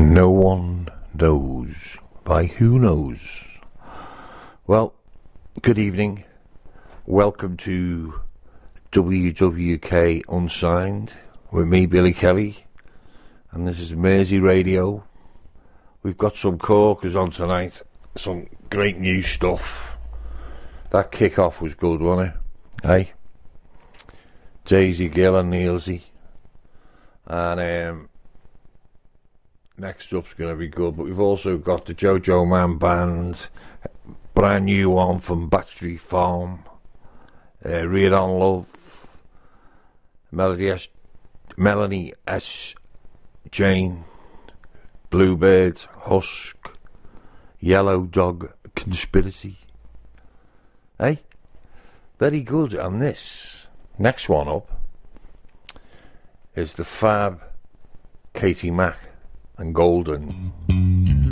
No One Knows by Who Knows. Well, good evening. Welcome to WWK Unsigned with me, Billy Kelly, and this is Mersey Radio. We've got some corkers on tonight, some great new stuff. That kick-off was good, wasn't it? Hey? Daisy Gill and Nielsen. And next up's going to be good, but we've also got the Jojo Man Band, brand new one from Battery Farm, Read on Love, Melanie S. Jane, Bluebird, Husk, Yellow Dog Conspiracy. Hey, very good. And this next one up is the Fab Katie Mack and Golden.